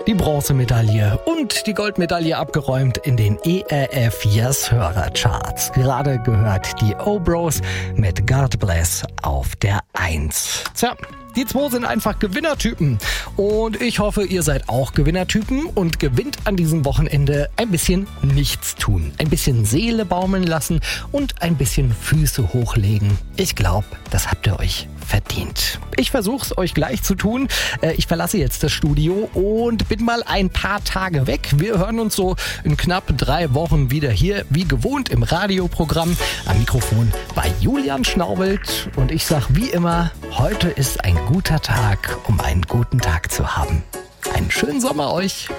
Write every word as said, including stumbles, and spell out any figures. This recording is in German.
die Bronzemedaille und die Goldmedaille abgeräumt in den E R F Yes Hörercharts. Gerade gehört die O-Bros mit God Bless auf der eins. Tja, die zwei sind einfach Gewinnertypen und ich hoffe, ihr seid auch Gewinnertypen und gewinnt an diesem Wochenende ein bisschen nichts tun, ein bisschen Seele baumeln lassen und ein bisschen Füße hochlegen. Ich glaube, das habt ihr euch verdient. Ich versuche es euch gleich zu tun. Ich verlasse jetzt das Studio und bin mal ein paar Tage weg. Wir hören uns so in knapp drei Wochen wieder hier, wie gewohnt, im Radioprogramm. Am Mikrofon bei Julian Schnaubelt. Und ich sage wie immer, heute ist ein guter Tag, um einen guten Tag zu haben. Einen schönen Sommer euch.